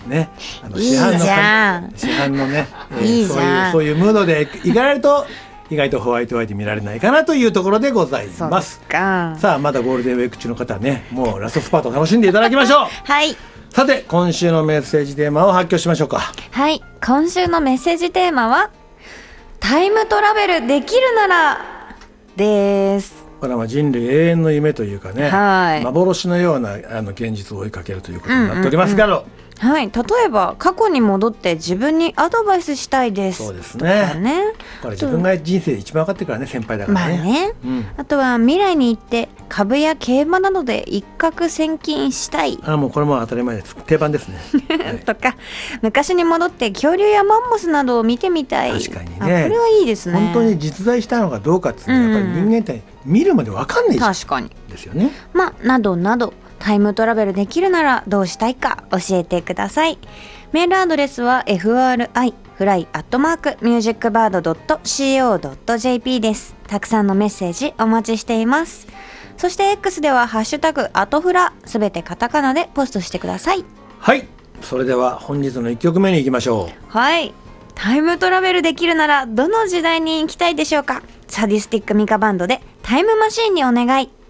ね、 いいじゃん。 市販のね、 いいじゃん。 そういうムードで行かれると意外とホワイトアイで見られないかなというところでございます。さあまだゴールデンウィーク中の方はね、もうラストスパート楽しんでいただきましょう。 はい。 さて今週のメッセージテーマを発表しましょうか。 はい、今週のメッセージテーマはタイムトラベルできるならです。 これは人類永遠の夢というかね、 はい、 幻のような現実を追いかけるということになっておりますが、 はい、例えば過去に戻って自分にアドバイスしたいです。 そうですね。これ自分が人生で一番分かってるからね、先輩だからね。 あとは未来に行って株や競馬などで一攫千金したい。 もうこれも当たり前です。定番ですね。 とか昔に戻って恐竜やマンモスなどを見てみたい。 確かにね。 これはいいですね。 本当に実在したのかどうかっていうのはやっぱり人間って見るまで分かんない確かにですよね。 などなどタイムトラベルできるならどうしたいか教えてください。メールアドレスは fri@musicbird.co.jp です。たくさんのメッセージお待ちしています。そして X ではハッシュタグアトフラすべてカタカナでポストしてください。 はい、それでは本日の1曲目に行きましょう。 はい、タイムトラベルできるならどの時代に行きたいでしょうか。サディスティックミカバンドでタイムマシーンにお願い。